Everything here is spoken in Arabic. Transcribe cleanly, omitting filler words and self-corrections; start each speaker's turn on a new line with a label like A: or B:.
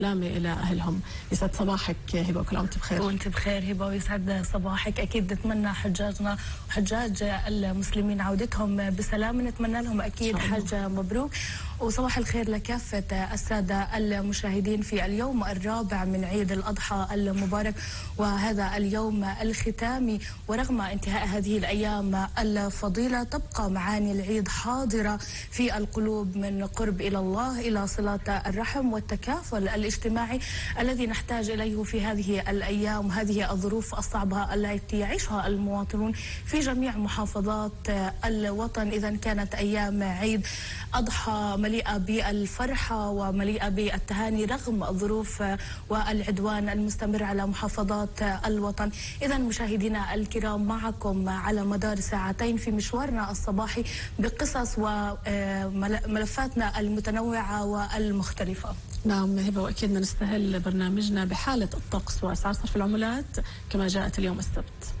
A: سلامة إلى أهلهم. يسعد صباحك هبة، وكل عام وأنت بخير.
B: وأنت بخير هبة، ويسعد صباحك. أكيد نتمنى حجاجنا وحجاج المسلمين عودتهم بسلام، نتمنى لهم أكيد حج مبروك. وصباح الخير لكافة السادة المشاهدين في اليوم الرابع من عيد الأضحى المبارك، وهذا اليوم الختامي. ورغم انتهاء هذه الأيام الفضيلة تبقى معاني العيد حاضرة في القلوب، من قرب إلى الله، إلى صلة الرحم والتكافل الاجتماعي الذي نحتاج إليه في هذه الأيام وهذه الظروف الصعبة التي يعيشها المواطنون في جميع محافظات الوطن. إذا كانت أيام عيد أضحى مليئة بالفرحة ومليئة بالتهاني رغم الظروف والعدوان المستمر على محافظات الوطن. إذا مشاهدينا الكرام، معكم على مدار ساعتين في مشوارنا الصباحي بقصص وملفاتنا المتنوعة والمختلفة.
A: نعم هبة، وأكيد نستهل برنامجنا بحالة الطقس وأسعار صرف العملات كما جاءت اليوم السبت.